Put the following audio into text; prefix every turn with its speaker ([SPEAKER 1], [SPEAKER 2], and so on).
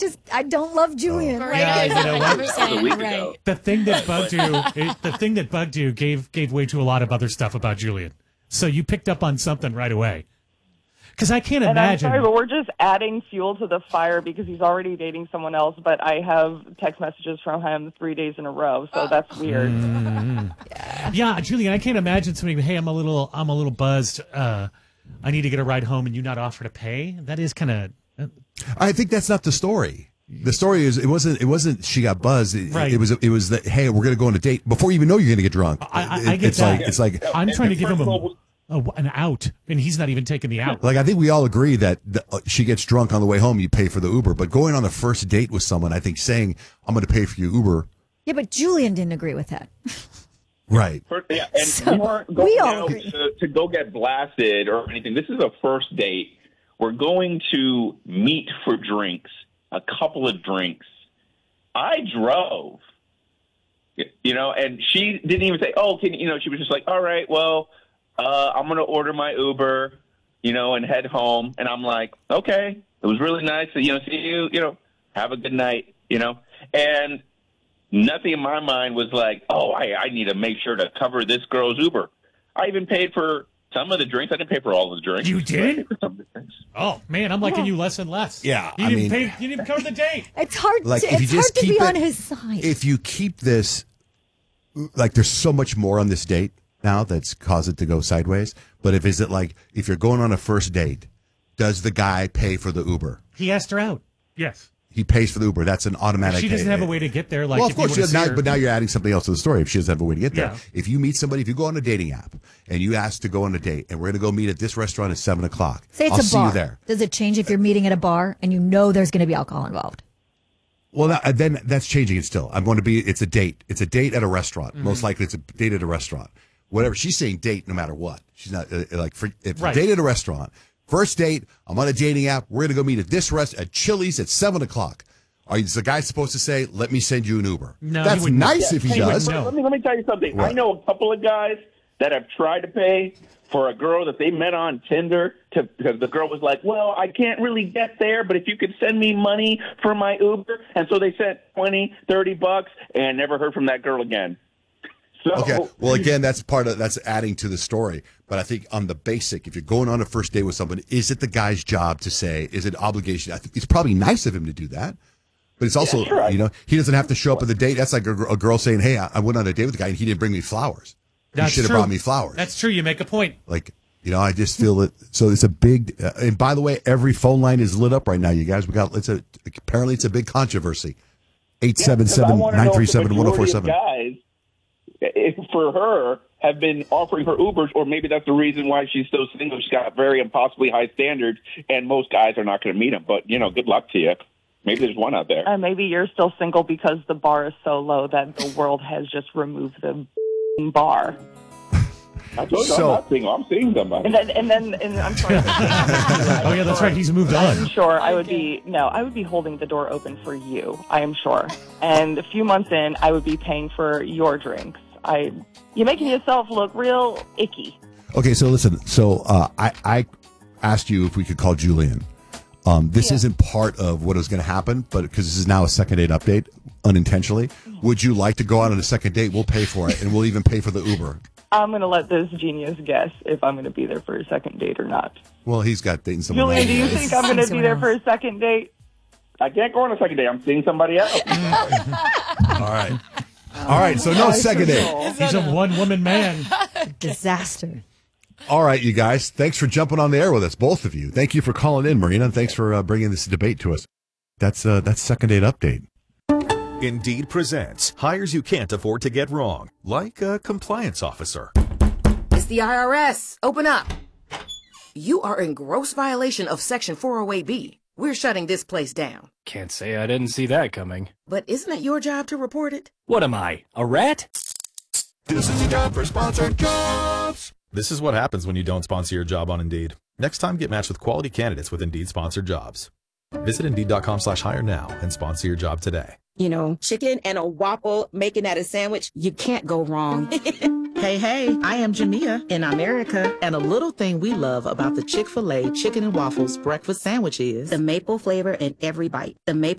[SPEAKER 1] I don't love Julian.
[SPEAKER 2] Right.
[SPEAKER 3] Yeah, you know what?
[SPEAKER 2] 100%, right.
[SPEAKER 3] The thing that bugged you gave way to a lot of other stuff about Julian. So you picked up on something right away. Because I can't
[SPEAKER 4] And
[SPEAKER 3] imagine.
[SPEAKER 4] I'm sorry, but we're just adding fuel to the fire because he's already dating someone else. But I have text messages from him 3 days in a row, so that's weird.
[SPEAKER 3] Yeah, Julian, I can't imagine somebody. Hey, I'm a little buzzed. I need to get a ride home, and you not offer to pay. That is kind of.
[SPEAKER 5] I think that's not the story. The story is it wasn't she got buzzed.
[SPEAKER 3] Right.
[SPEAKER 5] It was that hey, we're going to go on a date before you even know you're going to get drunk.
[SPEAKER 3] I get that.
[SPEAKER 5] It's like
[SPEAKER 3] I'm trying to give him an out, and he's not even taking the out.
[SPEAKER 5] Like I think we all agree that she gets drunk on the way home, you pay for the Uber. But going on the first date with someone, I think saying I'm going to pay for your Uber.
[SPEAKER 1] Yeah, but Julian didn't agree with that.
[SPEAKER 5] Right.
[SPEAKER 6] Yeah, and
[SPEAKER 1] So,
[SPEAKER 6] we weren't going
[SPEAKER 1] we all
[SPEAKER 6] out
[SPEAKER 1] agree.
[SPEAKER 6] to go get blasted or anything. This is a first date. We're going to meet for drinks, a couple of drinks. I drove, and she didn't even say, oh, she was just like, all right, well, I'm going to order my Uber, and head home. And I'm like, okay, it was really nice to, see you, have a good night, and nothing in my mind was like, oh, I need to make sure to cover this girl's Uber. I even paid for some of the drinks. I didn't pay for all of the drinks.
[SPEAKER 3] You did?
[SPEAKER 6] For some of the drinks.
[SPEAKER 3] Oh man, I'm liking you less and less.
[SPEAKER 5] Yeah,
[SPEAKER 3] you didn't even cover the date.
[SPEAKER 1] It's hard.
[SPEAKER 5] Like, if you
[SPEAKER 1] It's
[SPEAKER 5] just
[SPEAKER 1] hard to
[SPEAKER 5] keep
[SPEAKER 1] be
[SPEAKER 5] it-
[SPEAKER 1] on his side.
[SPEAKER 5] If you keep this, like, there's so much more on this date now that's caused it to go sideways. But if you're going on a first date, does the guy pay for the Uber?
[SPEAKER 3] He asked her out. Yes.
[SPEAKER 5] He pays for the Uber. That's an automatic.
[SPEAKER 3] She doesn't have a way to get there. Like,
[SPEAKER 5] well, of
[SPEAKER 3] if you
[SPEAKER 5] course,
[SPEAKER 3] wanna see her.
[SPEAKER 5] but now you're adding something else to the story. If she doesn't have a way to get there,
[SPEAKER 3] Yeah.
[SPEAKER 5] if you meet somebody, if you go on a dating app and you ask to go on a date, and we're going to go meet at this restaurant at 7:00,
[SPEAKER 1] Say it's
[SPEAKER 5] I'll
[SPEAKER 1] a
[SPEAKER 5] see
[SPEAKER 1] bar.
[SPEAKER 5] you there.
[SPEAKER 1] Does it change if you're meeting at a bar and you know there's going to be alcohol involved?
[SPEAKER 5] Well, then that's changing it still. I'm going to be. It's a date. It's a date at a restaurant. Most likely, it's a date at a restaurant. Whatever she's saying, date no matter what. She's not if
[SPEAKER 3] Right.
[SPEAKER 5] date at a restaurant. First date. I'm on a dating app. We're going to go meet at this at Chili's at 7:00. Is the guy supposed to say, "Let me send you an Uber"?
[SPEAKER 3] No,
[SPEAKER 5] That's
[SPEAKER 3] he wouldn't.
[SPEAKER 5] nice if he
[SPEAKER 6] Hey,
[SPEAKER 5] does.
[SPEAKER 6] but let me tell you something.
[SPEAKER 5] What?
[SPEAKER 6] I know a couple of guys that have tried to pay for a girl that they met on Tinder because the girl was like, well, I can't really get there, but if you could send me money for my Uber. And so they sent $20-$30 and never heard from that girl again. So,
[SPEAKER 5] Okay. Well, again, that's adding to the story. But I think on the basic, if you're going on a first date with someone, is it the guy's job to say, is it obligation? I think it's probably nice of him to do that. But it's also, he doesn't have to show up at the date. That's like a girl saying, hey, I went on a date with the guy and he didn't bring me flowers. He should have brought me flowers.
[SPEAKER 3] That's true. You make a point.
[SPEAKER 5] Like, I just feel that. So it's a big, and by the way, every phone line is lit up right now, you guys. Apparently it's a big controversy. 877-937-1047.
[SPEAKER 6] Guys, if for her, have been offering her Ubers, or maybe that's the reason why she's so single. She's got very impossibly high standards, and most guys are not going to meet them. But, good luck to you. Maybe there's one out there.
[SPEAKER 4] Maybe you're still single because the bar is so low that the world has just removed the bar.
[SPEAKER 6] I told you I'm not single. I'm seeing somebody.
[SPEAKER 4] And I'm sorry.
[SPEAKER 3] Oh yeah, that's right. He's moved
[SPEAKER 4] I'm
[SPEAKER 3] on.
[SPEAKER 4] sure I would be holding the door open for you. I am sure. And a few months in, I would be paying for your drinks. You're making yourself look real icky.
[SPEAKER 5] Okay, so listen. So I asked you if we could call Julian. This isn't part of what is going to happen, but because this is now a second date update, unintentionally. Would you like to go out on a second date? We'll pay for it, and we'll even pay for the Uber.
[SPEAKER 4] I'm going to let this genius guess if I'm going to be there for a second date or not.
[SPEAKER 5] Well, he's got dating someone
[SPEAKER 4] Julian,
[SPEAKER 5] else.
[SPEAKER 4] do you think I'm going to be there for a second date?
[SPEAKER 6] I can't go on a second date. I'm seeing somebody else.
[SPEAKER 5] All right, so no second date.
[SPEAKER 3] He's a one-woman man.
[SPEAKER 1] Disaster.
[SPEAKER 5] All right, you guys. Thanks for jumping on the air with us, both of you. Thank you for calling in, Marina, and thanks for bringing this debate to us. That's second date update.
[SPEAKER 7] Indeed presents hires you can't afford to get wrong, like a compliance officer.
[SPEAKER 8] It's the IRS. Open up. You are in gross violation of Section 408B. We're shutting this place down.
[SPEAKER 9] Can't say I didn't see that coming.
[SPEAKER 8] But isn't it your job to report it?
[SPEAKER 9] What am I, a rat?
[SPEAKER 7] This is the job for sponsored jobs. This is what happens when you don't sponsor your job on Indeed. Next time, get matched with quality candidates with Indeed sponsored jobs. Visit Indeed.com/hire now and sponsor your job today.
[SPEAKER 10] Chicken and a waffle, making that a sandwich, you can't go wrong. Hey, I am Jamia in America, and a little thing we love about the Chick-fil-A Chicken and Waffles breakfast sandwich is the maple flavor in every bite. The maple